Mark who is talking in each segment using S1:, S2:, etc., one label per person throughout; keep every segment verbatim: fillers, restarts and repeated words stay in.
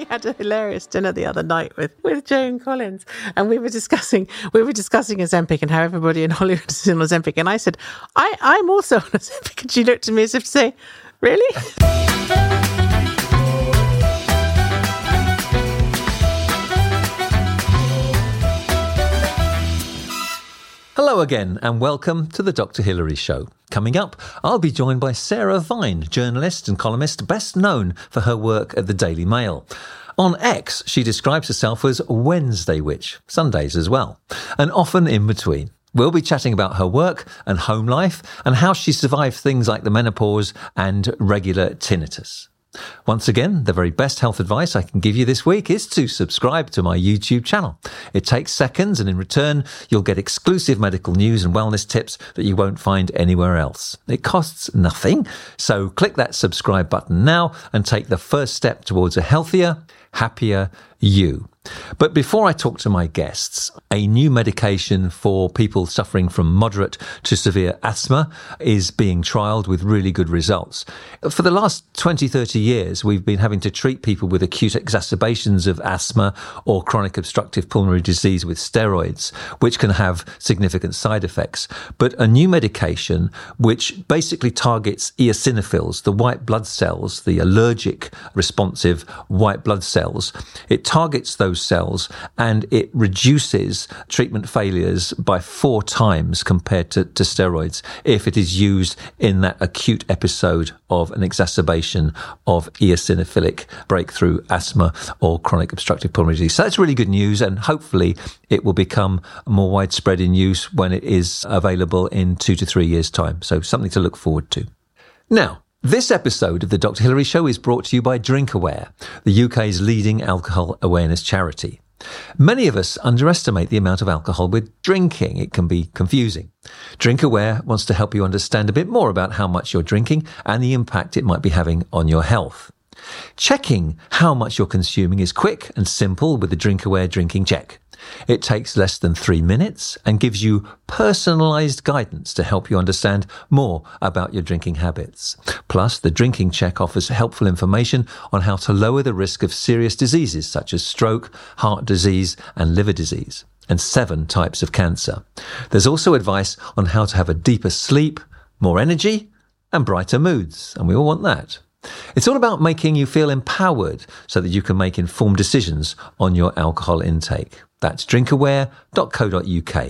S1: we had a hilarious dinner the other night with, with Joan Collins, and we were discussing we were discussing Ozempic and how everybody in Hollywood is on Ozempic. And I said, I, I'm also on Ozempic. And she looked at me as if to say, really?
S2: Hello again, and welcome to the Doctor Hilary Show. Coming up, I'll be joined by Sarah Vine, journalist and columnist best known for her work at the Daily Mail. On X, she describes herself as Wednesday Witch, Sundays as well, and often in between. We'll be chatting about her work and home life and how she survived things like the menopause and regular tinnitus. Once again, the very best health advice I can give you this week is to subscribe to my YouTube channel. It takes seconds, and in return, you'll get exclusive medical news and wellness tips that you won't find anywhere else. It costs nothing, so click that subscribe button now and take the first step towards a healthier, happier you. But before I talk to my guests, a new medication for people suffering from moderate to severe asthma is being trialled with really good results. For the last twenty, thirty years, we've been having to treat people with acute exacerbations of asthma or chronic obstructive pulmonary disease with steroids, which can have significant side effects. But a new medication, which basically targets eosinophils, the white blood cells, the allergic responsive white blood cells, it targets those cells and it reduces treatment failures by four times compared to, to steroids if it is used in that acute episode of an exacerbation of eosinophilic breakthrough asthma or chronic obstructive pulmonary disease. So that's really good news, and hopefully it will become more widespread in use when it is available in two to three years' time. So something to look forward to. Now, this episode of the Doctor Hilary Show is brought to you by DrinkAware, the U K's leading alcohol awareness charity. Many of us underestimate the amount of alcohol we're drinking. It can be confusing. DrinkAware wants to help you understand a bit more about how much you're drinking and the impact it might be having on your health. Checking how much you're consuming is quick and simple with the DrinkAware Drinking Check. It takes less than three minutes and gives you personalised guidance to help you understand more about your drinking habits. Plus, the Drinking Check offers helpful information on how to lower the risk of serious diseases such as stroke, heart disease and liver disease, and seven types of cancer. There's also advice on how to have a deeper sleep, more energy and brighter moods, and we all want that. It's all about making you feel empowered so that you can make informed decisions on your alcohol intake. That's drinkaware dot co dot uk.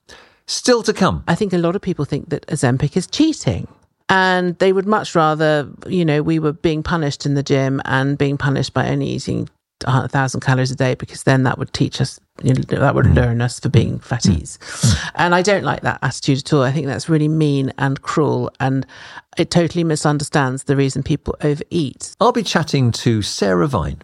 S2: Still to come.
S1: I think a lot of people think that Ozempic is cheating, and they would much rather, you know, we were being punished in the gym and being punished by only eating a thousand calories a day, because then that would teach us, you know, that would learn us for being fatties. Mm. And I don't like that attitude at all. I think that's really mean and cruel, and it totally misunderstands the reason people overeat.
S2: I'll be chatting to Sarah Vine.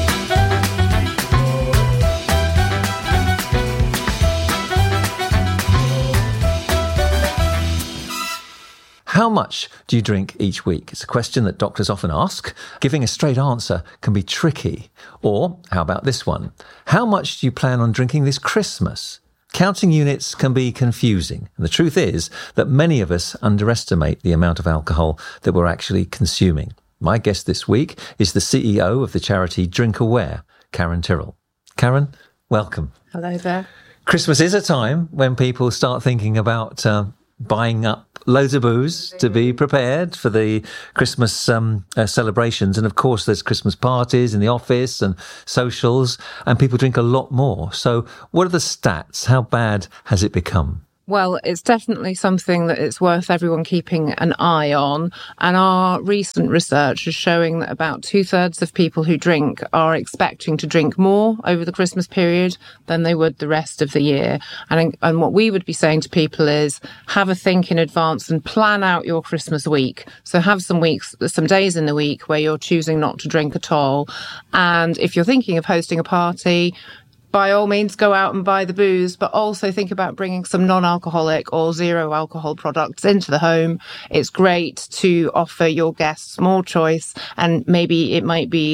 S2: How much do you drink each week? It's a question that doctors often ask. Giving a straight answer can be tricky. Or, how about this one? How much do you plan on drinking this Christmas? Counting units can be confusing. And the truth is that many of us underestimate the amount of alcohol that we're actually consuming. My guest this week is the C E O of the charity DrinkAware, Karen Tyrrell. Karen, welcome.
S3: Hello there.
S2: Christmas is a time when people start thinking about uh, buying up loads of booze to be prepared for the Christmas um, uh, celebrations. And of course, there's Christmas parties in the office and socials, and people drink a lot more. So what are the stats? How bad has it become?
S3: Well, it's definitely something that it's worth everyone keeping an eye on. And our recent research is showing that about two thirds of people who drink are expecting to drink more over the Christmas period than they would the rest of the year. And, and what we would be saying to people is have a think in advance and plan out your Christmas week. So have some weeks, some days in the week where you're choosing not to drink at all. And if you're thinking of hosting a party, by all means, go out and buy the booze, but also think about bringing some non-alcoholic or zero alcohol products into the home. It's great to offer your guests more choice, and maybe it might be that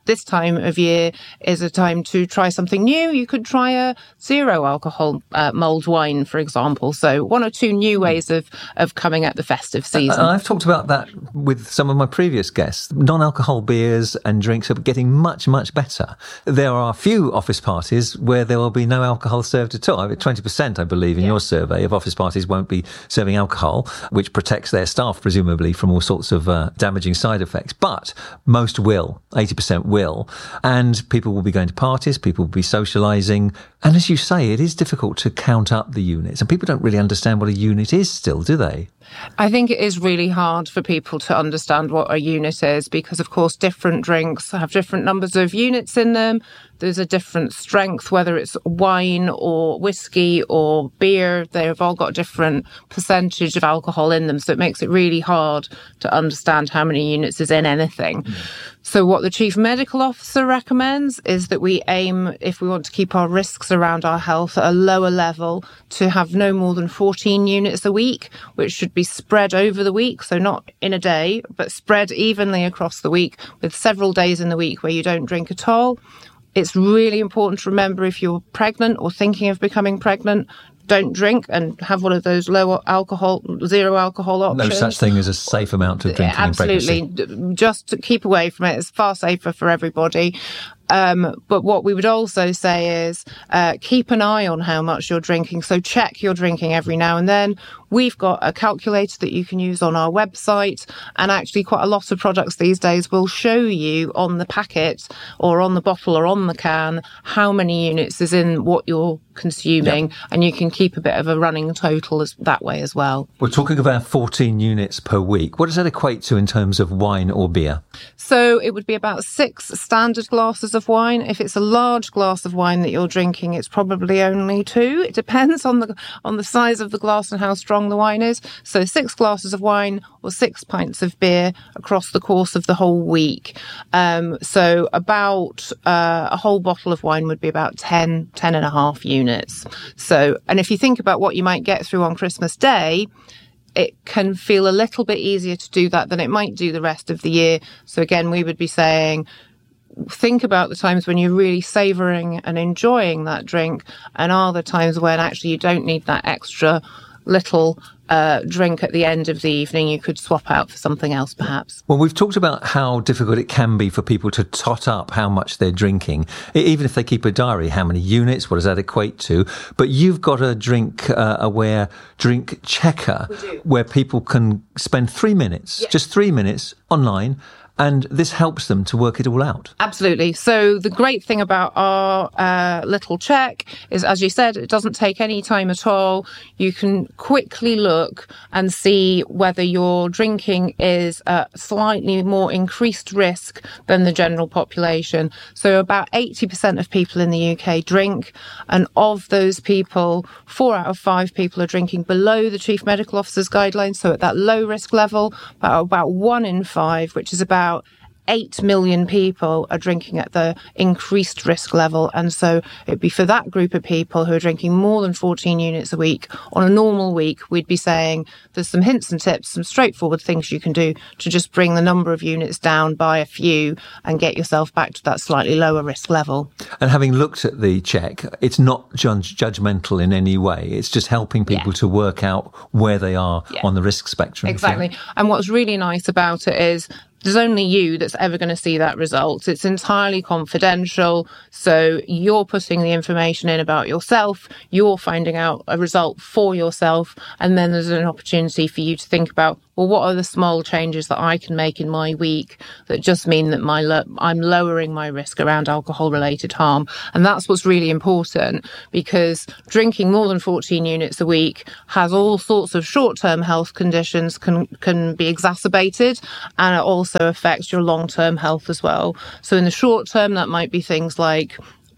S3: this time of year is a time to try something new. You could try a zero alcohol uh, mulled wine, for example. So one or two new ways of, of coming at the festive season.
S2: Uh, I've talked about that with some of my previous guests. Non-alcohol beers and drinks are getting much, much better. There are a few office parties where there will be no alcohol served at all. I mean, twenty percent, I believe, in yeah. your survey of office parties won't be serving alcohol, which protects their staff, presumably, from all sorts of uh, damaging side effects. But most will, eighty percent will. And people will be going to parties, people will be socialising. And as you say, it is difficult to count up the units. And people don't really understand what a unit is still, do they?
S3: I think it is really hard for people to understand what a unit is because, of course, different drinks have different numbers of units in them. There's a different strength, whether it's wine or whiskey or beer. They've all got a different percentage of alcohol in them. So it makes it really hard to understand how many units is in anything. Mm. So what the Chief Medical Officer recommends is that we aim, if we want to keep our risks around our health at a lower level, to have no more than fourteen units a week, which should be spread over the week. So not in a day, but spread evenly across the week with several days in the week where you don't drink at all. It's really important to remember if you're pregnant or thinking of becoming pregnant, don't drink and have one of those low alcohol, zero alcohol options.
S2: No such thing as a safe amount of drinking
S3: Absolutely.
S2: in pregnancy.
S3: Just keep away from it. It's far safer for everybody. Um, but what we would also say is uh, keep an eye on how much you're drinking. So check your drinking every now and then. We've got a calculator that you can use on our website. And actually quite a lot of products these days will show you on the packet or on the bottle or on the can how many units is in what you're consuming. Yep. And you can keep a bit of a running total as, that way as well.
S2: We're talking about fourteen units per week. What does that equate to in terms of wine or beer?
S3: So it would be about six standard glasses of wine. If it's a large glass of wine that you're drinking, it's probably only two. It depends on the on the size of the glass and how strong the wine is. So six glasses of wine or six pints of beer across the course of the whole week. Um, so about uh, a whole bottle of wine would be about ten, ten and a half units. So, and if you think about what you might get through on Christmas Day, it can feel a little bit easier to do that than it might do the rest of the year. So again, we would be saying, think about the times when you're really savouring and enjoying that drink, and are the times when actually you don't need that extra little uh, drink at the end of the evening. You could swap out for something else, perhaps.
S2: Well, we've talked about how difficult it can be for people to tot up how much they're drinking, even if they keep a diary. How many units? What does that equate to? But you've got a drink uh, aware drink checker where people can spend three minutes, yes. just three minutes online. And this helps them to work it all out.
S3: Absolutely. So the great thing about our uh, little check is, as you said, it doesn't take any time at all. You can quickly look and see whether your drinking is a slightly more increased risk than the general population. So about eighty percent of people in the U K drink. And of those people, four out of five people are drinking below the Chief Medical Officer's guidelines. So at that low risk level, about, about one in five, which is about About eight million people are drinking at the increased risk level. And so it'd be for that group of people who are drinking more than fourteen units a week. On a normal week, we'd be saying there's some hints and tips, some straightforward things you can do to just bring the number of units down by a few and get yourself back to that slightly lower risk level.
S2: And having looked at the check, it's not judge- judgmental in any way. It's just helping people yeah. to work out where they are yeah. on the risk spectrum.
S3: Exactly. And what's really nice about it is there's only you that's ever going to see that result. It's entirely confidential. So you're putting the information in about yourself. You're finding out a result for yourself. And then there's an opportunity for you to think about, well, what are the small changes that I can make in my week that just mean that my lo- I'm lowering my risk around alcohol-related harm? And that's what's really important, because drinking more than fourteen units a week has all sorts of short-term health conditions can can be exacerbated, and it also affects your long-term health as well. So in the short term, that might be things like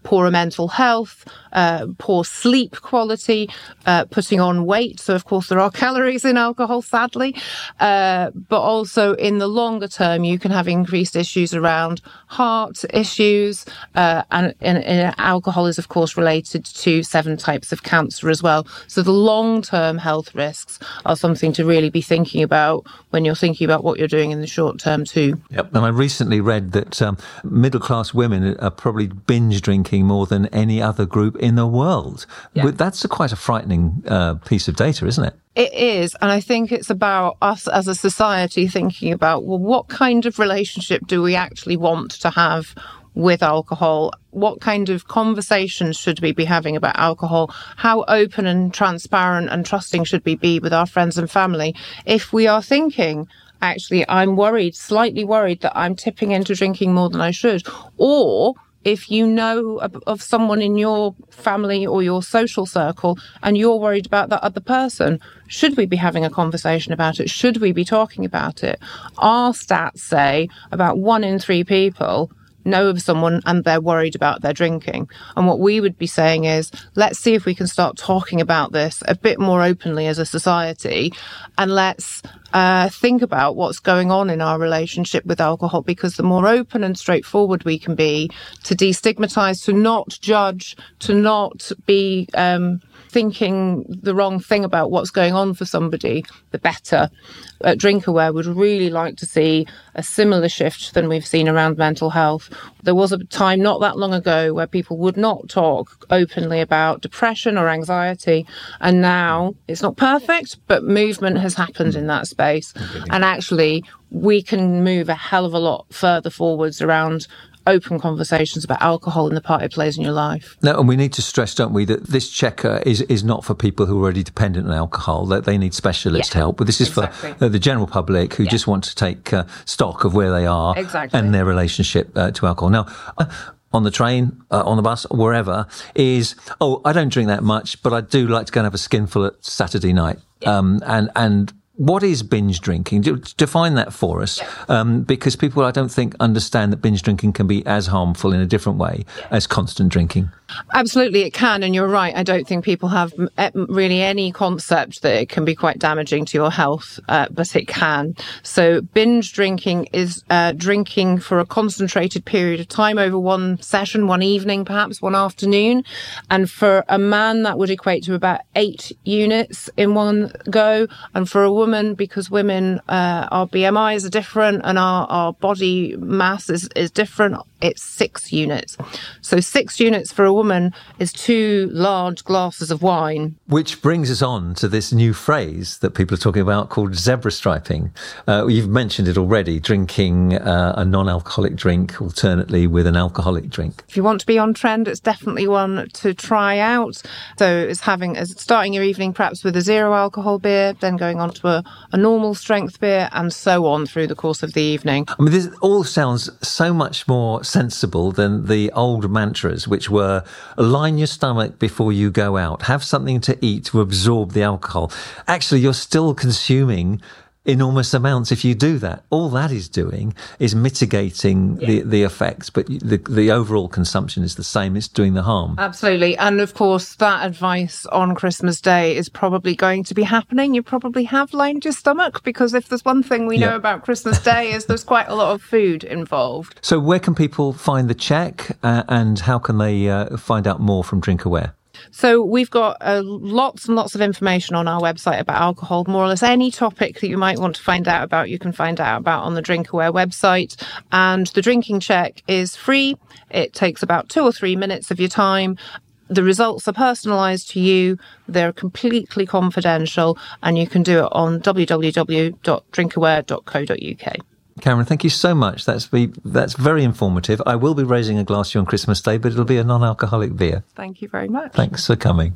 S3: poorer mental health, uh, poor sleep quality, uh, putting on weight. So, of course, there are calories in alcohol, sadly. Uh, but also in the longer term, you can have increased issues around heart issues. Uh, and, and, and alcohol is, of course, related to seven types of cancer as well. So the long-term health risks are something to really be thinking about when you're thinking about what you're doing in the short term too.
S2: Yep. And I recently read that um, middle-class women are probably binge drinking more than any other group in the world. Yeah. But that's a quite a frightening uh, piece of data, isn't it?
S3: It is. And I think it's about us as a society thinking about, well, what kind of relationship do we actually want to have with alcohol? What kind of conversations should we be having about alcohol? How open and transparent and trusting should we be with our friends and family? If we are thinking, actually, I'm worried, slightly worried that I'm tipping into drinking more than I should, or if you know of, of someone in your family or your social circle and you're worried about that other person, should we be having a conversation about it? Should we be talking about it? Our stats say about one in three people know of someone and they're worried about their drinking. And what we would be saying is, let's see if we can start talking about this a bit more openly as a society, and let's uh, think about what's going on in our relationship with alcohol, because the more open and straightforward we can be to destigmatize, to not judge, to not be um, thinking the wrong thing about what's going on for somebody, the better. At DrinkAware, would really like to see a similar shift than we've seen around mental health. There was a time not that long ago where people would not talk openly about depression or anxiety, and now it's not perfect, but movement has happened in that space. And actually, we can move a hell of a lot further forwards around open conversations about alcohol and the part it plays in your life.
S2: No, and we need to stress, don't we, that this checker is, is not for people who are already dependent on alcohol, that they need specialist yeah, help. But this is exactly. for uh, the general public who yeah. just want to take uh, stock of where they are exactly. and their relationship uh, to alcohol. Now, uh, on the train, uh, on the bus, wherever, is, oh, I don't drink that much, but I do like to go and have a skinful at Saturday night. Yeah. Um, and, and, What is binge drinking? Define that for us, yeah. um, because people, I don't think, understand that binge drinking can be as harmful in a different way yeah. as constant drinking.
S3: Absolutely, it can, and you're right. I don't think people have really any concept that it can be quite damaging to your health, uh, but it can. So binge drinking is uh, drinking for a concentrated period of time over one session, one evening, perhaps one afternoon. And for a man, that would equate to about eight units in one go. And for a woman, because women, uh, our B M Is are different and our, our body mass is, is different, it's six units. So six units for a woman is two large glasses of wine.
S2: Which brings us on to this new phrase that people are talking about called zebra striping. Uh, you've mentioned it already, drinking uh, a non-alcoholic drink alternately with an alcoholic drink.
S3: If you want to be on trend, it's definitely one to try out. So it's having, as starting your evening perhaps with a zero alcohol beer, then going on to a, a normal strength beer, and so on through the course of the evening.
S2: I mean, this all sounds so much more sensible than the old mantras, which were line your stomach before you go out, have something to eat to absorb the alcohol. Actually, you're still consuming enormous amounts if you do that. All that is doing is mitigating yeah. the, the effects, but the, the overall consumption is the same. It's doing the harm.
S3: Absolutely. And of course, that advice on Christmas Day is probably going to be happening. You probably have lined your stomach, because if there's one thing we yeah. know about Christmas Day is there's quite a lot of food involved.
S2: So where can people find the check uh, and how can they uh, find out more from DrinkAware?
S3: So we've got uh, lots and lots of information on our website about alcohol. More or less any topic that you might want to find out about, you can find out about on the DrinkAware website. And the drinking check is free. It takes about two or three minutes of your time. The results are personalised to you. They're completely confidential, and you can do it on w w w dot drinkaware dot co dot u k.
S2: Karen, thank you so much. That's be, that's very informative. I will be raising a glass to you on Christmas Day, but it'll be a non-alcoholic beer.
S3: Thank you very much.
S2: Thanks for coming.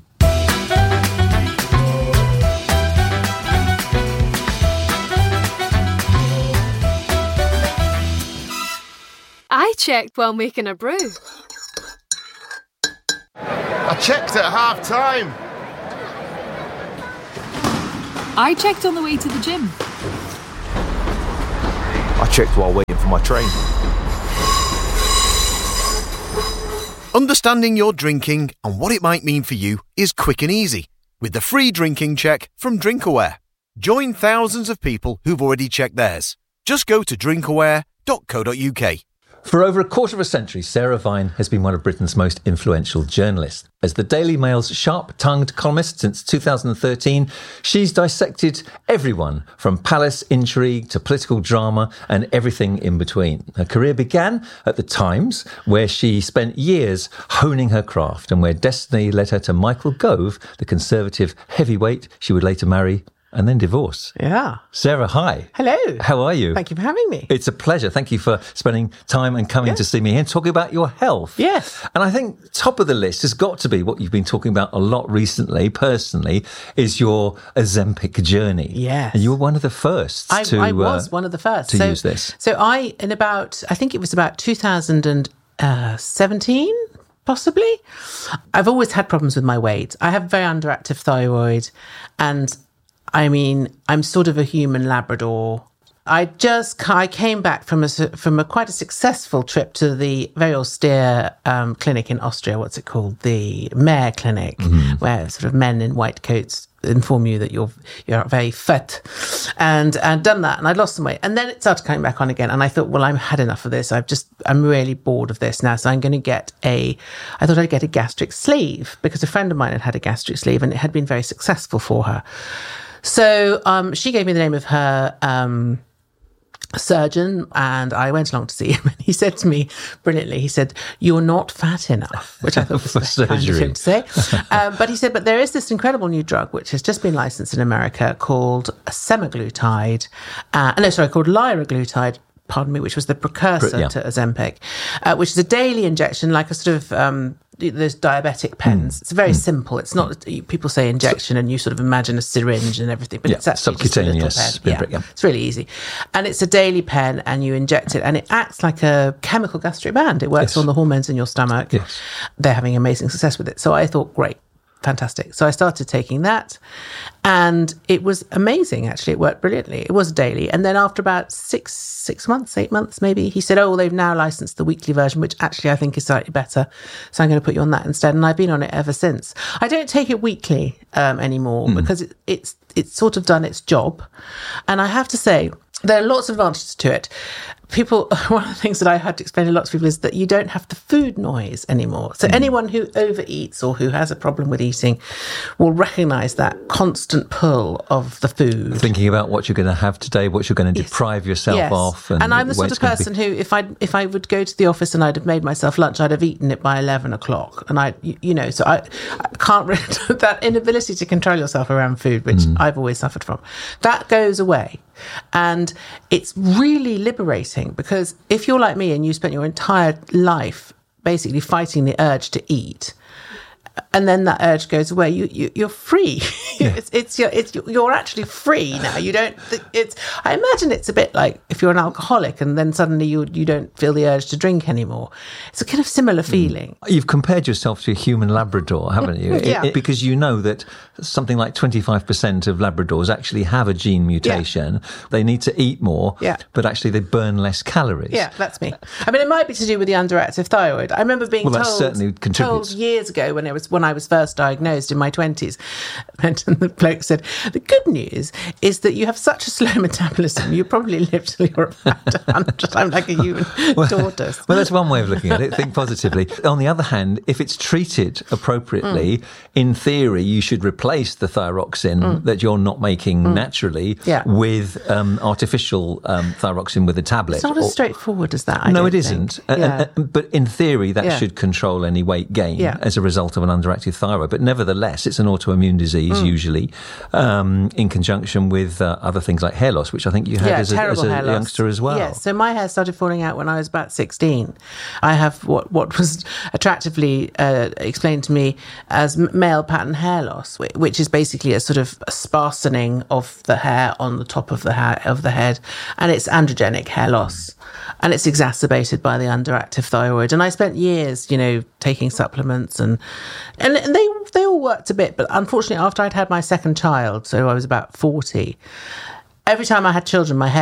S4: I checked while making a brew.
S5: I checked at half time.
S4: I checked on the way to the gym.
S5: I checked while waiting for my train.
S6: Understanding your drinking and what it might mean for you is quick and easy with the free drinking check from DrinkAware. Join thousands of people who've already checked theirs. Just go to drinkaware dot co dot uk.
S2: For over a quarter of a century, Sarah Vine has been one of Britain's most influential journalists. As the Daily Mail's sharp-tongued columnist since two thousand thirteen, she's dissected everyone from palace intrigue to political drama and everything in between. Her career began at The Times, where she spent years honing her craft and where destiny led her to Michael Gove, the Conservative heavyweight she would later marry and then divorce.
S1: Yeah.
S2: Sarah, hi.
S1: Hello.
S2: How are you?
S1: Thank you for having me.
S2: It's a pleasure. Thank you for spending time and coming
S1: Yeah.
S2: to see me here and talking about your health.
S1: Yes.
S2: And I think top of the list has got to be what you've been talking about a lot recently, personally, is your Ozempic journey.
S1: Yes.
S2: And you were one of the first
S1: I,
S2: to
S1: I was
S2: uh,
S1: one of the first
S2: to
S1: so,
S2: use this.
S1: So I, in about, I think it was about two thousand seventeen, possibly. I've always had problems with my weight. I have very underactive thyroid, and I mean, I'm sort of a human Labrador. I just I came back from a from a quite a successful trip to the very austere um, clinic in Austria. What's it called? The Mayor Clinic, mm-hmm. where sort of men in white coats inform you that you're you're very fit, and and done that, and I'd lost some weight, and then it started coming back on again, and I thought, well, I've had enough of this. I've just I'm really bored of this now, so I'm going to get a. I thought I'd get a gastric sleeve because a friend of mine had had a gastric sleeve, and it had been very successful for her. So um, she gave me the name of her um, surgeon, and I went along to see him. And he said to me brilliantly, he said, "You're not fat enough," which I thought was very kind of him to say. Um, but he said, "But there is this incredible new drug which has just been licensed in America called semaglutide. Uh, no, sorry, called liraglutide." Pardon me, which was the precursor yeah. to Ozempic, uh, which is a daily injection, like a sort of um, those diabetic pens. Mm. It's very mm. simple. It's not, people say injection and you sort of imagine a syringe and everything, but
S2: yeah,
S1: it's actually just a little pen. Yeah,
S2: yeah.
S1: It's really easy. And it's a daily pen and you inject it and it acts like a chemical gastric band. It works yes. on the hormones in your stomach.
S2: Yes.
S1: They're having amazing success with it. So I thought, great. Fantastic. So I started taking that and it was amazing. Actually, it worked brilliantly. It was daily. And then after about six, six months, eight months, maybe, he said, oh, well, they've now licensed the weekly version, which actually I think is slightly better. So I'm going to put you on that instead. And I've been on it ever since. I don't take it weekly um, anymore mm. because it, it's, it's sort of done its job. And I have to say, there are lots of advantages to it. People, one of the things that I had to explain to lots of people is that you don't have the food noise anymore. So mm. anyone who overeats or who has a problem with eating will recognise that constant pull of the food.
S2: Thinking about what you're going to have today, what you're going to
S1: yes.
S2: deprive yourself
S1: yes.
S2: of.
S1: And, and I'm the sort of person be... who, if I if I would go to the office and I'd have made myself lunch, I'd have eaten it by eleven o'clock. And I, you, you know, so I, I can't really, that inability to control yourself around food, which mm. I've always suffered from, that goes away. And it's really liberating because if you're like me and you spent your entire life basically fighting the urge to eat, and then that urge goes away, you, you you're free. Yeah. it's it's you're, it's you're actually free now. You don't. It's. I imagine it's a bit like if you're an alcoholic and then suddenly you you don't feel the urge to drink anymore. It's a kind of similar feeling.
S2: Mm. You've compared yourself to a human Labrador, haven't you?
S1: Yeah.
S2: It, it, because you know that something like twenty-five percent of Labradors actually have a gene mutation. Yeah. They need to eat more,
S1: yeah.
S2: but actually they burn less calories.
S1: Yeah, that's me. I mean, it might be to do with the underactive thyroid. I remember being
S2: well, that
S1: told,
S2: certainly contributes.
S1: told years ago when it was when I was first diagnosed in my twenties, and the bloke said, the good news is that you have such a slow metabolism, you probably live till you're about one hundred. I'm like a human
S2: well,
S1: tortoise.
S2: Well, that's one way of looking at it. Think positively. On the other hand, if it's treated appropriately, mm. in theory, you should replace the thyroxine mm. that you're not making mm. naturally
S1: yeah.
S2: with um, artificial um, thyroxine with a tablet.
S1: It's not as or, straightforward as that, I
S2: No,
S1: don't
S2: it isn't.
S1: think. Yeah.
S2: Uh, uh, but in theory, that
S1: yeah.
S2: should control any weight gain
S1: yeah.
S2: as a result of an underactive thyroid. But nevertheless, it's an autoimmune disease, mm. usually, um, in conjunction with uh, other things like hair loss, which I think you had
S1: yeah,
S2: as a, as a youngster as well.
S1: Yes, so my hair started falling out when I was about sixteen. I have what, what was attractively uh, explained to me as male pattern hair loss, which is basically a sort of a sparsening of the hair on the top of the hair, of the head, and it's androgenic hair loss. And it's exacerbated by the underactive thyroid. And I spent years, you know, taking supplements and and, and they they all worked a bit. But unfortunately, after I'd had my second child, so I was about forty, every time I had children, my hair would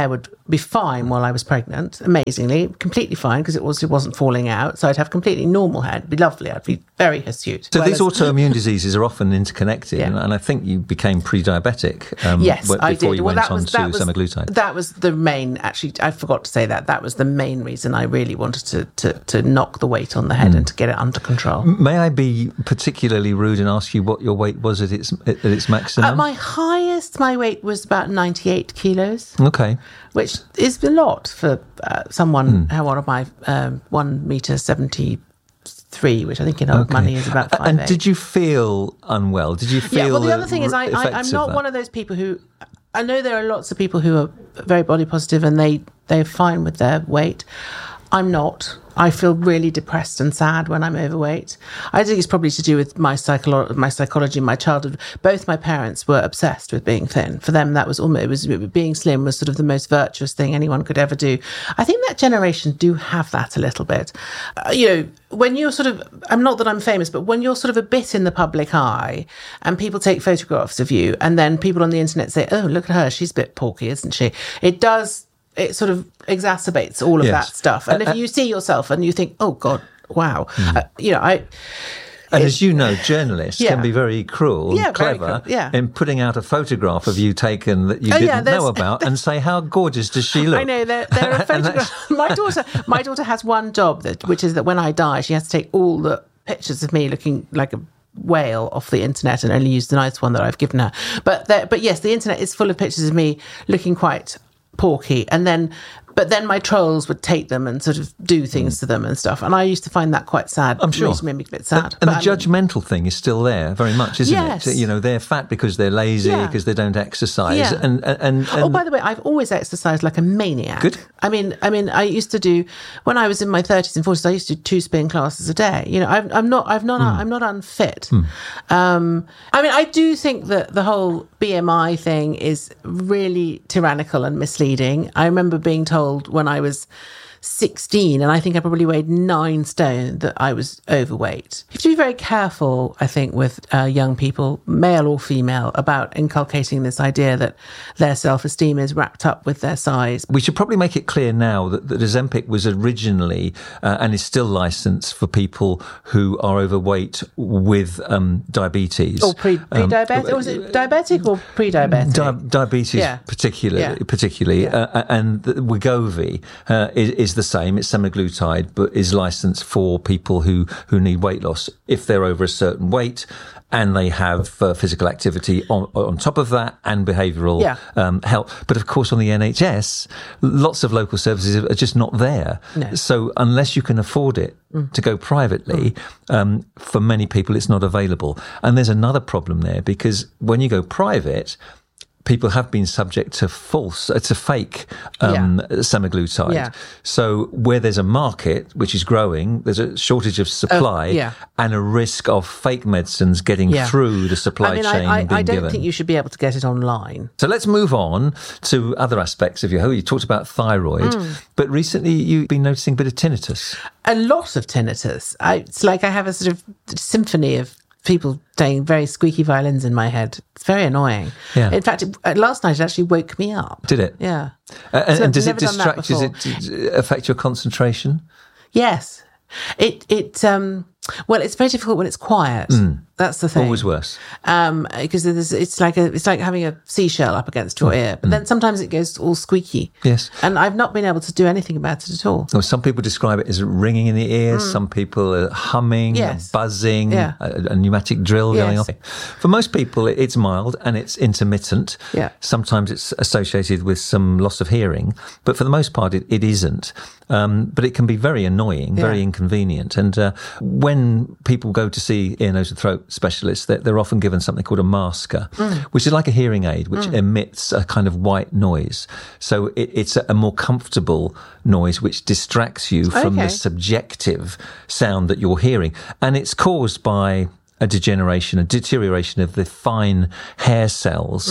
S1: be fine while I was pregnant, amazingly, completely fine, because it was, it wasn't falling out. So I'd have completely normal hair. It'd be lovely. I'd be very hirsute.
S2: So
S1: Whereas,
S2: these autoimmune diseases are often interconnected,
S1: Yeah.
S2: and, and I think you became pre-diabetic um,
S1: yes,
S2: w-
S1: I
S2: before
S1: did.
S2: you
S1: Well,
S2: went
S1: that
S2: on
S1: was,
S2: to
S1: that was,
S2: semaglutide.
S1: That was the main, actually, I forgot to say that. That was the main reason I really wanted to, to, to knock the weight on the head
S2: Mm.
S1: and to get it under control.
S2: May I be particularly rude and ask you what your weight was at its at its maximum?
S1: At my highest, my weight was about ninety-eight kilos.
S2: Okay.
S1: Which is a lot for uh, someone, mm. how what am I, um, one metre seventy-three, which I think in old
S2: Okay.
S1: money is about five
S2: And
S1: eight.
S2: did you feel unwell? Did you feel
S1: Yeah, well, the
S2: the
S1: other thing is I, I, I'm
S2: effects
S1: not
S2: of
S1: one
S2: that?
S1: of those people who, I know there are lots of people who are very body positive and they, they're fine with their weight. I'm not. I feel really depressed and sad when I'm overweight. I think it's probably to do with my psycholo- my psychology, my childhood. Both my parents were obsessed with being thin. For them, that was almost, it was, being slim was sort of the most virtuous thing anyone could ever do. I think that generation do have that a little bit. Uh, you know, when you're sort of, I'm not that I'm famous, but when you're sort of a bit in the public eye and people take photographs of you and then people on the internet say, oh, look at her, she's a bit porky, isn't she? It does... It sort of exacerbates all of
S2: Yes.
S1: that stuff. And
S2: Uh,
S1: if you see yourself and you think, oh, God, wow.
S2: Mm.
S1: Uh, you know, I...
S2: And
S1: it-
S2: as you know, journalists
S1: Yeah.
S2: can be very cruel
S1: Yeah,
S2: and
S1: very
S2: clever
S1: cruel, yeah.
S2: in putting out a photograph of you taken that you
S1: Oh, yeah,
S2: didn't
S1: there's-
S2: know about and say, how gorgeous does she look?
S1: I know, there, there are
S2: And that's-
S1: photographs. my daughter my daughter has one job, that, which is that when I die, she has to take all the pictures of me looking like a whale off the internet and only use the nice one that I've given her. But there, but yes, the internet is full of pictures of me looking quite porky. And then... But then my trolls would take them and sort of do things mm. to them and stuff. And I used to find that quite sad.
S2: I'm sure.
S1: It used to make me a bit sad.
S2: And, and the
S1: But, um,
S2: judgmental thing is still there very much, isn't
S1: Yes.
S2: it? You know, they're fat because they're lazy,
S1: Yeah.
S2: because they don't exercise.
S1: Yeah.
S2: And, and, and,
S1: Oh, by the way, I've always exercised like a maniac.
S2: Good.
S1: I mean, I mean, I used to do when I was in my thirties and forties. I used to do two spin classes a day. You know, I'm, I'm not, I've not,
S2: Mm.
S1: I'm not unfit. Mm. Um, I mean, I do think that the whole B M I thing is really tyrannical and misleading. I remember being told when I was sixteen, and I think I probably weighed nine stone, that I was overweight. You have to be very careful, I think, with uh, young people, male or female, about inculcating this idea that their self-esteem is wrapped up with their size.
S2: We should probably make it clear now that, that Ozempic was originally uh, and is still licensed for people who are overweight with um, diabetes.
S1: Or pre, pre-diabetic?
S2: Um,
S1: or was it diabetic or pre-diabetic?
S2: Di- diabetes,
S1: Yeah.
S2: particularly,
S1: Yeah.
S2: particularly,
S1: Yeah.
S2: Uh, and the Wegovy uh, is, is the same. It's semaglutide, but is licensed for people who, who need weight loss if they're over a certain weight and they have uh, physical activity on, on top of that and behavioural
S1: Yeah.
S2: um, help. But of course, on the N H S, lots of local services are just not there.
S1: No.
S2: So unless you can afford it mm. to go privately, mm. um, for many people, it's not available. And there's another problem there, because when you go private, people have been subject to false, uh, to fake um, yeah. semaglutide.
S1: Yeah.
S2: So where there's a market which is growing, there's a shortage of supply
S1: uh, yeah.
S2: and a risk of fake medicines getting
S1: yeah.
S2: through the supply
S1: I mean,
S2: chain.
S1: I, I,
S2: and being
S1: I don't
S2: given.
S1: think you should be able to get it online.
S2: So let's move on to other aspects of your health. You talked about thyroid, mm. but recently you've been noticing a bit of tinnitus.
S1: A lot of tinnitus. I, it's like I have a sort of symphony of people playing very squeaky violins in my head. It's very annoying.
S2: Yeah.
S1: In fact, it, last night it actually woke me up.
S2: Did it?
S1: Yeah.
S2: Uh, and
S1: So
S2: and does
S1: I've
S2: it
S1: never done that
S2: distract? Does it,
S1: before.
S2: does it affect your concentration?
S1: Yes. It, it, um, well, it's very difficult when it's quiet. Mm. That's the thing.
S2: Always worse.
S1: Um, because there's, it's like a, it's like having a seashell up against your ear. But mm. then sometimes it goes all squeaky.
S2: Yes.
S1: And I've not been able to do anything about it at all.
S2: Well, some people describe it as ringing in the ears.
S1: Mm.
S2: Some people are humming,
S1: Yes.
S2: buzzing,
S1: Yeah.
S2: a, a pneumatic drill
S1: Yes.
S2: going off. For most people, it's mild and it's intermittent.
S1: Yeah.
S2: Sometimes it's associated with some loss of hearing, but for the most part, it, it isn't. Um, but it can be very annoying,
S1: Yeah.
S2: very inconvenient. And uh, when people go to see ear, nose and throat specialists, they're, they're often given something called a masker, mm. which is like a hearing aid, which mm. emits a kind of white noise. So it, it's a, a more comfortable noise, which distracts you from
S1: Okay.
S2: the subjective sound that you're hearing. And it's caused by a degeneration, a deterioration of the fine hair cells mm.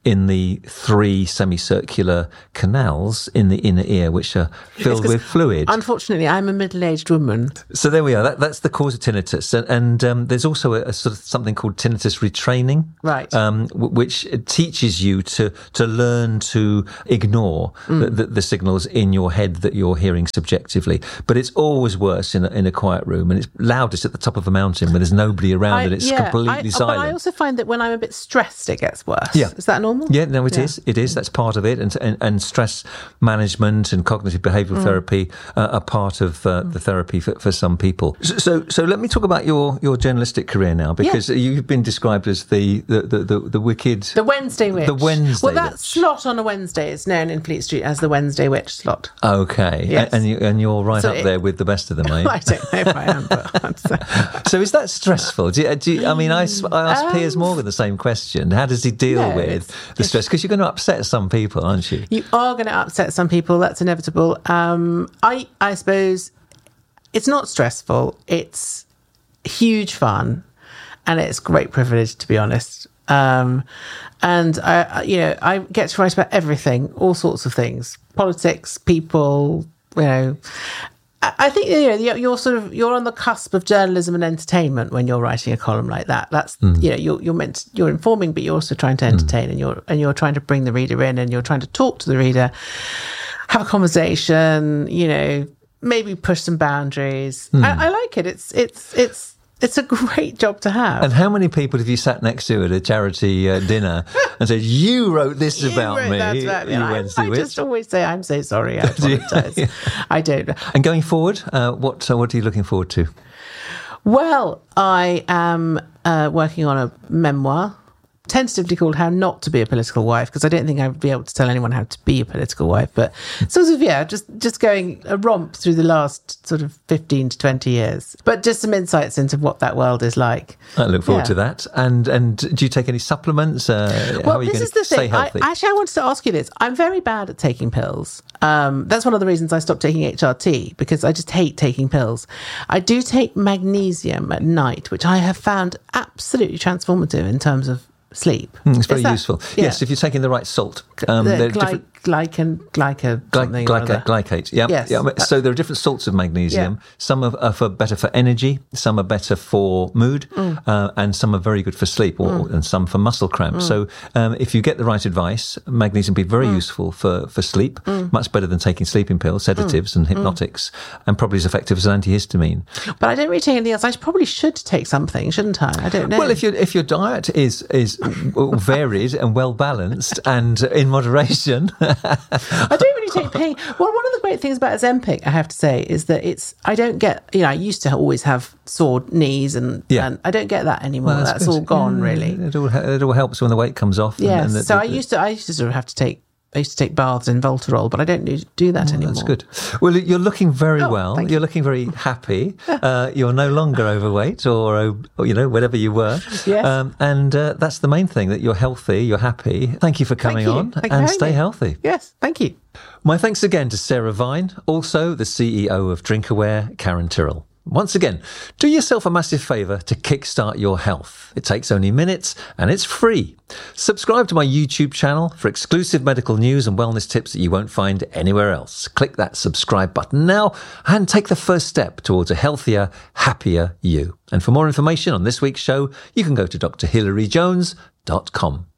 S2: in the three semicircular canals in the inner ear, which are filled with fluid.
S1: Unfortunately, I'm a middle-aged woman.
S2: So there we are. That, that's the cause of tinnitus. And, and um, there's also a, a sort of something called tinnitus retraining,
S1: right?
S2: Um, w- which teaches you to to learn to ignore mm. the, the, the signals in your head that you're hearing subjectively. But it's always worse in a, in a quiet room, and it's loudest at the top of a mountain where there's nobody around I, and it's
S1: yeah,
S2: completely
S1: I,
S2: silent.
S1: But I also find that when I'm a bit stressed, it gets worse.
S2: Yeah.
S1: Is that normal?
S2: Yeah, no, it
S1: yeah.
S2: is. It is. That's part of it. And and, and stress management and cognitive behavioural mm. therapy uh, are part of uh, mm. the therapy for, for some people. So, so so let me talk about your, your journalistic career now, because yeah. you've been described as the the, the, the, the wicked...
S1: The Wednesday Witch.
S2: The Wednesday
S1: Well, that
S2: Witch.
S1: slot on a Wednesday is known in Fleet Street as the Wednesday Witch slot.
S2: Okay.
S1: Yes.
S2: And, you, and you're right
S1: so
S2: up
S1: it,
S2: there with the best of them, eh?
S1: I don't know if I am, but... So.
S2: so is that stressful? Do you, do you, I mean, I, I asked um, Piers Morgan the same question. How does he deal
S1: no,
S2: with the stress? Because you're going to upset some people, aren't you?
S1: You are going to upset some people. That's inevitable. Um, I, I suppose it's not stressful. It's huge fun, and it's great privilege, to be honest. Um, and I, you know, I get to write about everything, all sorts of things, politics, people. You know, I think you know you're sort of you're on the cusp of journalism and entertainment when you're writing a column like that. That's mm. you know you're you're meant to, you're informing, but you're also trying to entertain, mm. and you're and you're trying to bring the reader in, and you're trying to talk to the reader, have a conversation. You know, maybe push some boundaries. Mm. I, I like it. It's it's it's. It's a great job to have.
S2: And how many people have you sat next to at a charity uh, dinner and said, you wrote this
S1: you
S2: about
S1: wrote
S2: me,
S1: that about me.
S2: you
S1: I,
S2: Wednesday
S1: I
S2: Witch?
S1: just always say, I'm so sorry, I apologise. I don't.
S2: And going forward, uh, what, uh, what are you looking forward to?
S1: Well, I am uh, working on a memoir, tentatively called How Not to Be a Political Wife, because I don't think I would be able to tell anyone how to be a political wife, but sort of, yeah, just, just going a romp through the last sort of fifteen to twenty years. But just some insights into what that world is like.
S2: I look forward
S1: yeah.
S2: to that. And and do you take any supplements? Uh,
S1: well,
S2: how are you
S1: this
S2: going
S1: is the
S2: to stay
S1: thing.
S2: healthy?
S1: I, actually, I wanted to ask you this. I'm very bad at taking pills. Um, that's one of the reasons I stopped taking H R T, because I just hate taking pills. I do take magnesium at night, which I have found absolutely transformative in terms of sleep.
S2: Mm, it's very
S1: that,
S2: useful.
S1: Yeah.
S2: Yes, if you're taking the right salt.
S1: Um, the gly-
S2: different...
S1: Glycan, glyca,
S2: Gly- glyca, glycate. Yeah.
S1: Yes.
S2: yeah. So there are different salts of magnesium.
S1: Yeah.
S2: Some are, are for better for energy, some are better for mood, mm. uh, and some are very good for sleep, or, mm. and some for muscle cramps. Mm. So um, if you get the right advice, magnesium can be very mm. useful for, for sleep, mm. much better than taking sleeping pills, sedatives mm. and hypnotics, mm. and probably as effective as an antihistamine.
S1: But I don't really take anything else. I probably should take something, shouldn't I? I don't know.
S2: Well, if your if your diet is is varied and well balanced and in moderation.
S1: I don't really take pain. Well, one of the great things about Ozempic, I have to say, is that it's, I don't get, you know, I used to always have sore knees and, yeah. and I don't get that anymore. Well, that's that's all gone, yeah, really.
S2: It all, it all helps when the weight comes off.
S1: Yeah.
S2: And, and the,
S1: so
S2: the,
S1: I used to, I used to sort of have to take, I used to take baths in Voltarol, but I don't do, do that
S2: oh,
S1: anymore.
S2: That's good. Well, you're looking very
S1: oh,
S2: well. You're
S1: you.
S2: looking very happy. uh, you're no longer overweight or, or, you know, whatever you were.
S1: Yes.
S2: Um, and uh, that's the main thing, that you're healthy, you're happy. Thank you for coming
S1: you.
S2: on
S1: Thank
S2: and
S1: you
S2: stay
S1: me.
S2: healthy.
S1: Yes, thank you.
S2: My thanks again to Sarah Vine, also the C E O of Drinkaware, Karen Tyrrell. Once again, do yourself a massive favour to kickstart your health. It takes only minutes and it's free. Subscribe to my YouTube channel for exclusive medical news and wellness tips that you won't find anywhere else. Click that subscribe button now and take the first step towards a healthier, happier you. And for more information on this week's show, you can go to d r hilary jones dot com.